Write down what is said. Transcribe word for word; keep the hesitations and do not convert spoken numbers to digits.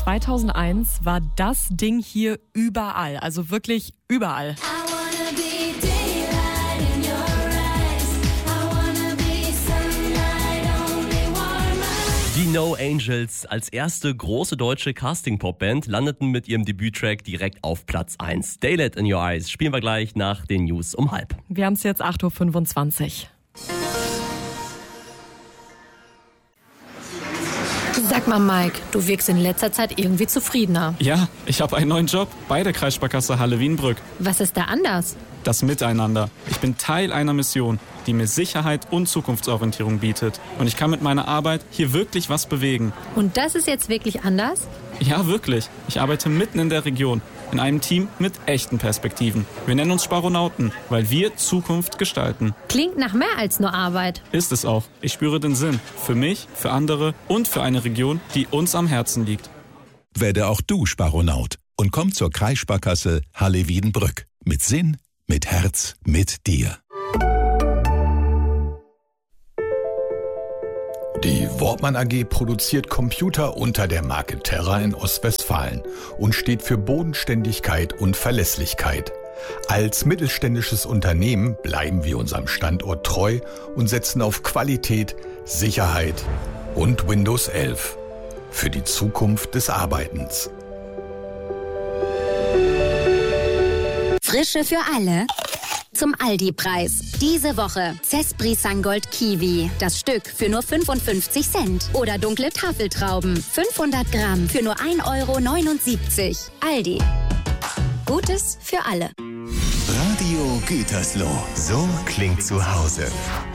zweitausendeins war das Ding hier überall, also wirklich überall. Die No Angels als erste große deutsche Casting-Pop-Band landeten mit ihrem Debüttrack direkt auf Platz eins. Daylight in Your Eyes spielen wir gleich nach den News um halb. Wir haben es jetzt acht Uhr fünfundzwanzig. Sag mal, Mike, du wirkst in letzter Zeit irgendwie zufriedener. Ja, ich habe einen neuen Job bei der Kreissparkasse Halle-Wienbrück. Was ist da anders? Das Miteinander. Ich bin Teil einer Mission, die mir Sicherheit und Zukunftsorientierung bietet. Und ich kann mit meiner Arbeit hier wirklich was bewegen. Und das ist jetzt wirklich anders? Ja, wirklich. Ich arbeite mitten in der Region, in einem Team mit echten Perspektiven. Wir nennen uns Sparonauten, weil wir Zukunft gestalten. Klingt nach mehr als nur Arbeit. Ist es auch. Ich spüre den Sinn. Für mich, für andere und für eine Region, die uns am Herzen liegt. Werde auch du Sparonaut und komm zur Kreissparkasse Halle-Wiedenbrück. Mit Sinn, mit Herz, mit dir. Die Wortmann A G produziert Computer unter der Marke Terra in Ostwestfalen und steht für Bodenständigkeit und Verlässlichkeit. Als mittelständisches Unternehmen bleiben wir unserem Standort treu und setzen auf Qualität, Sicherheit und Windows elf für die Zukunft des Arbeitens. Frische für alle zum Aldi-Preis. Diese Woche Cespri Sangold Kiwi. Das Stück für nur fünfundfünfzig Cent. Oder dunkle Tafeltrauben. fünfhundert Gramm für nur ein Euro neunundsiebzig. Aldi. Gutes für alle. Radio Gütersloh. So klingt zu Hause.